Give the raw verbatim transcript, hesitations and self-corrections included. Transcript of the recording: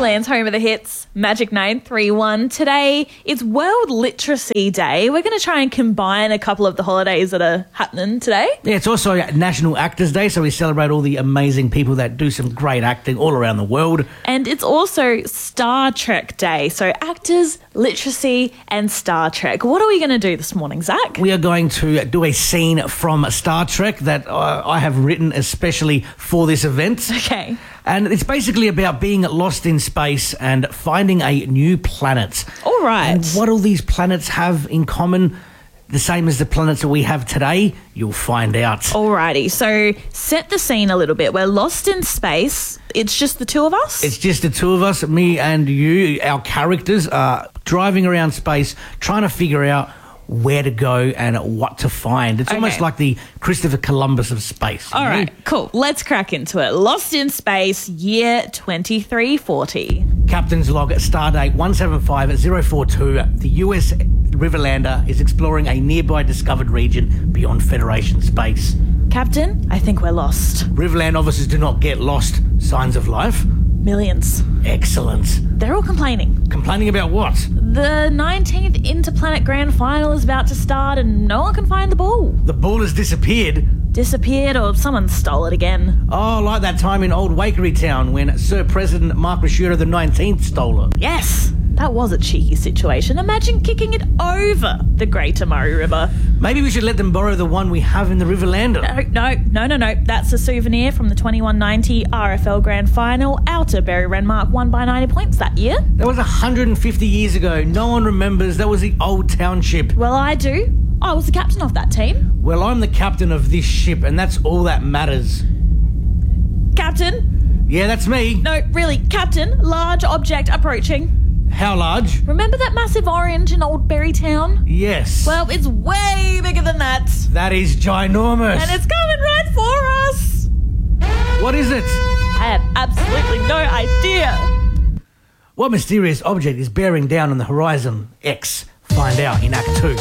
Lands, home of the hits, Magic nine three one. Today, it's World Literacy Day. We're going to try and combine a couple of the holidays that are happening today. Yeah, it's also National Actors Day, so we celebrate all the amazing people that do some great acting all around the world. And it's also Star Trek Day, so actors, literacy, and Star Trek. What are we going to do this morning, Zach? We are going to do a scene from Star Trek that uh, I have written especially for this event. Okay. And it's basically about being lost in space and finding a new planet. All right. And what all these planets have in common, the same as the planets that we have today, you'll find out. Alrighty, so set the scene a little bit. We're lost in space. It's just the two of us? It's just the two of us, me and you. Our characters are driving around space, trying to figure out where to go and what to find. It's Okay. almost like the Christopher Columbus of space. All right, cool. Let's crack into it. Lost in Space, year twenty-three forty. Captain's log at Stardate one seven five zero four two. The U S Riverlander is exploring a nearby discovered region beyond Federation space. Captain, I think we're lost. Riverland officers do not get lost. Signs of life? Millions. Excellent. They're all complaining. Complaining about what? The nineteenth Interplanet Grand Final is about to start and no one can find the ball. The ball has disappeared. Disappeared or someone stole it again. Oh, like that time in Old Wakery Town when Sir President Mark Rashuda the nineteenth stole it. Yes, that was a cheeky situation. Imagine kicking it over the Greater Murray River. Maybe we should let them borrow the one we have in the Riverlander. No, no, no, no, no. That's a souvenir from the twenty-one ninety R F L Grand Final. Outer Berry Renmark won by ninety points that year. That was one hundred fifty years ago. No one remembers. That was the old township. Well, I do. I was the captain of that team. Well, I'm the captain of this ship, and that's all that matters. Captain? Yeah, that's me. No, really, Captain. Large object approaching. How large? Remember that massive orange in Old Berry Town? Yes. Well, it's way bigger than that. That is ginormous. And it's coming right for us. What is it? I have absolutely no idea. What mysterious object is bearing down on the horizon? X. Find out in Act two.